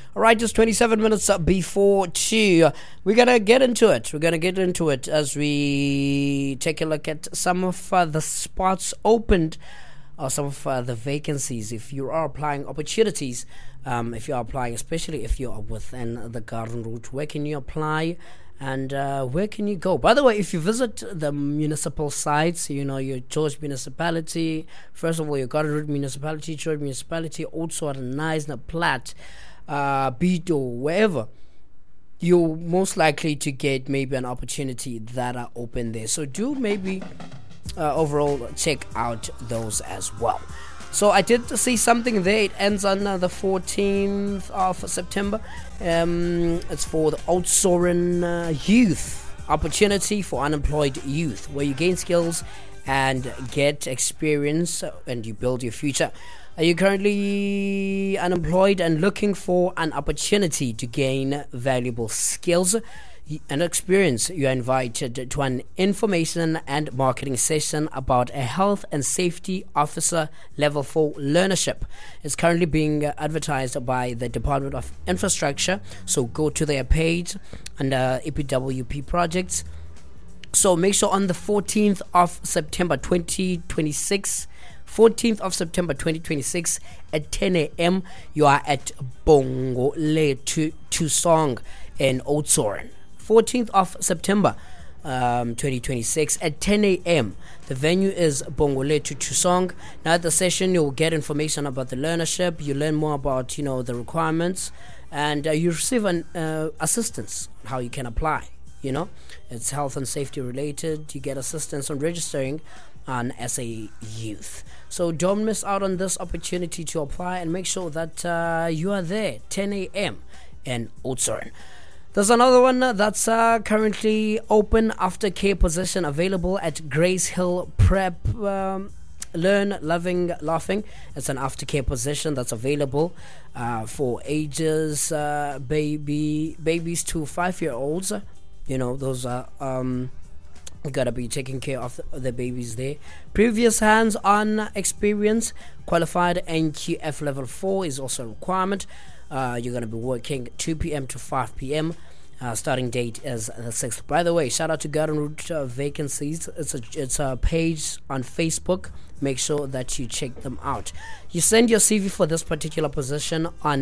All right, just 27 minutes before 2. We're going to get into it. We're going to get into it as we take a look at some of the spots opened or some of the vacancies. If you are applying opportunities, if you are applying, especially if you are within the garden route, where can you apply? And where can you go? By the way, if you visit the municipal sites, you know, your George municipality, first of all, your Garden Route municipality, George municipality, also at Knysna, Platt, Bito, wherever, you're most likely to get maybe an opportunity that are open there. So do maybe overall check out those as well. So I did see something there. It ends on the 14th of September. It's for the Oudtshoorn Youth Opportunity for Unemployed Youth, where you gain skills and get experience and you build your future. Are you currently unemployed and looking for an opportunity to gain valuable skills and experience? You are invited to an information and marketing session about a health and safety officer level 4 learnership. It's currently being advertised by the Department of Infrastructure, so go to their page under EPWP projects. So make sure on the 14th of September 2026 at 10 a.m. you are at Bongolethu Tusong in Oudtshoorn. 14th of September 2026 at 10 a.m. The venue is Bongolethu Tusong. Now at the session you'll get information about the learnership, you learn more about, you know, the requirements, and you receive an assistance how you can apply. You know, it's health and safety related. You get assistance on registering as a youth. So don't miss out on this opportunity to apply, and make sure that you are there 10 a.m. in Oudtshoorn. There's another one that's currently open, aftercare position available at Grace Hill Prep. Learn, Loving, Laughing. It's an aftercare position that's available for ages babies to 5-year-olds. You know, those are gotta be taking care of the babies there. Previous hands-on experience, qualified NQF level 4 is also a requirement. You're going to be working 2 p.m. to 5 p.m. Starting date is the 6th. By the way, shout out to Garden Route vacancies. It's a page on Facebook. Make sure that you check them out. You send your CV for this particular position on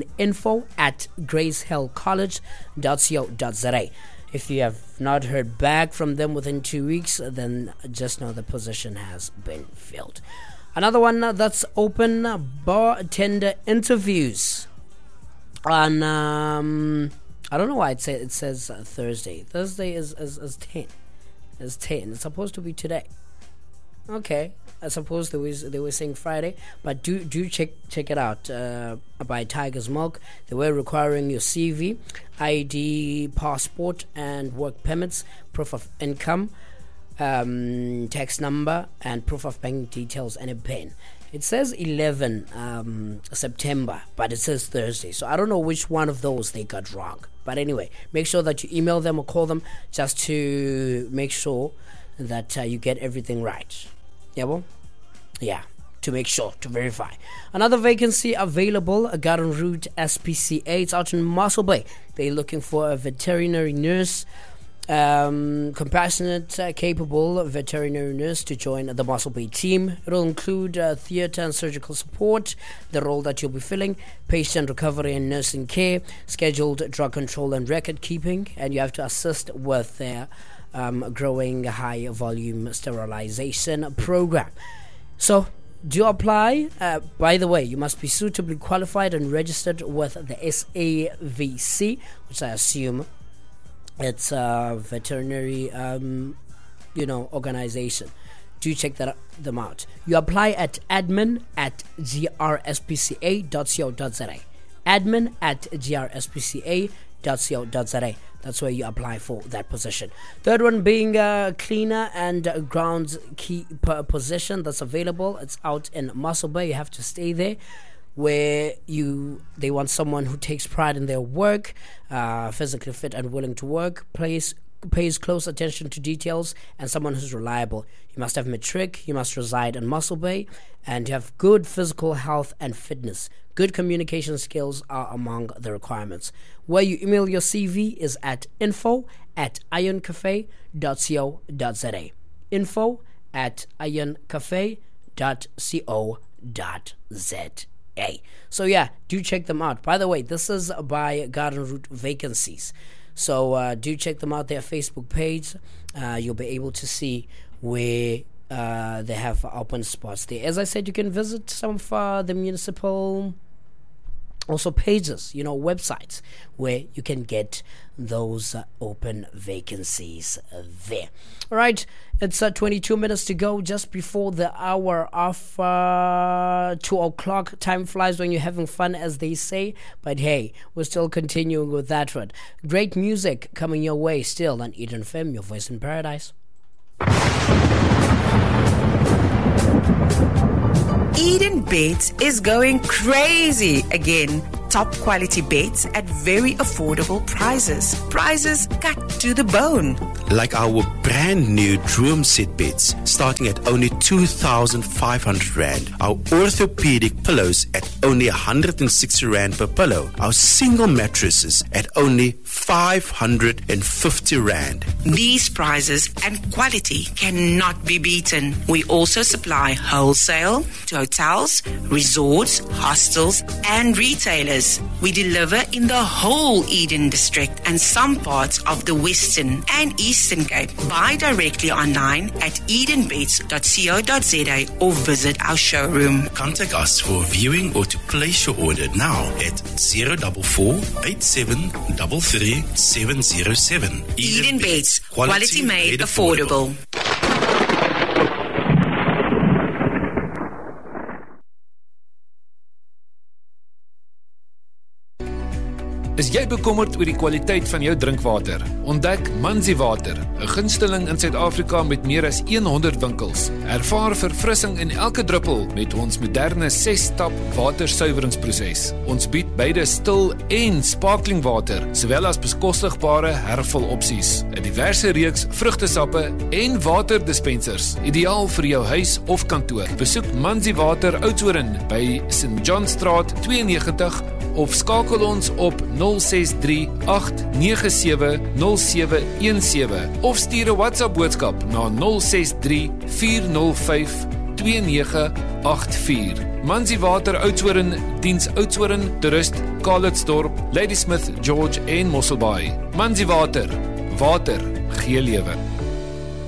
info@gracehillcollege.co.za. If you have not heard back from them within 2 weeks, then just know the position has been filled. Another one that's open, bartender interviews on I don't know why it says Thursday. Thursday is 10. It's 10. It's supposed to be today. Okay, I suppose they were saying Friday, but do check it out. By Tiger's Milk, they were requiring your CV, ID, passport, and work permits, proof of income, tax number, and proof of bank details, and a pen. It says 11 September, but it says Thursday. So I don't know which one of those they got wrong. But anyway, make sure that you email them or call them just to make sure that you get everything right. Yeah, to make sure, to verify. Another vacancy available, a Garden Route SPCA. It's out in Mossel Bay. They're looking for a veterinary nurse. Compassionate, capable veterinary nurse to join the Mossel Bay team. It will include theatre and surgical support, the role that you'll be filling, patient recovery and nursing care, scheduled drug control and record keeping, and you have to assist with their growing high volume sterilization program. So do apply. By the way, you must be suitably qualified and registered with the SAVC, which I assume it's a veterinary, organization. Do check them out. You apply at admin@grspca.co.za. Admin@grspca.co.za. That's where you apply for that position. Third one being a cleaner and groundskeeper position that's available. It's out in Mossel Bay. You have to stay there, where they want someone who takes pride in their work, physically fit and willing to work, plays pays close attention to details, and someone who's reliable. You must have matric, you must reside in Mossel Bay, and you have good physical health and fitness. Good communication skills are among the requirements. Where you email your CV is at info@ironcafe.co.za. info@ironcafe.co.za. So yeah, do check them out. By the way, this is by Garden Route Vacancies. So do check them out, their Facebook page. You'll be able to see where they have open spots there. As I said, you can visit some of the municipal also pages, websites where you can get those open vacancies there. All right, it's 22 minutes to go, just before the hour of 2 o'clock. Time flies when you're having fun, as they say. But hey, we're still continuing with that one. Great music coming your way still on Eden FM, your voice in paradise. Eden Beds is going crazy again. Top quality beds at very affordable prices. Prices cut to the bone. Like our brand new Droom Set beds, starting at only 2,500 Rand. Our orthopedic pillows at only 160 Rand per pillow. Our single mattresses at only 550 Rand. These prices and quality cannot be beaten. We also supply wholesale to hotels, resorts, hostels, and retailers. We deliver in the whole Eden district and some parts of the Western and Eastern Cape. Buy directly online at edenbeds.co.za or visit our showroom. Contact us for viewing or to place your order now at 044 8733 707. Eden Beds, quality made affordable. Is jy bekommerd oor die kwaliteit van jou drinkwater? Ontdek Manzi Water, 'n gunsteling in Suid-Afrika met meer as 100 winkels. Ervaar verfrissing in elke druppel met ons moderne 6-stap watersuiweringsproses. Ons bied beide stil en sparkling water, sowel as bekostigbare hervulopsies, 'n diverse reeks vrugtesappe en waterdispensers, ideaal vir jou huis of kantoor. Besoek Manzi Water Oudtshoorn by St. John Straat 92 of skakel ons op 063-897-0717 of stuur 'n WhatsApp boodskap na 063-405-2984. Manzi Water Oudtshoorn diens Oudtshoorn, Toerist, Calitzdorp, Ladysmith, George en Mossel Bay. Manzi Water, water gee lewe.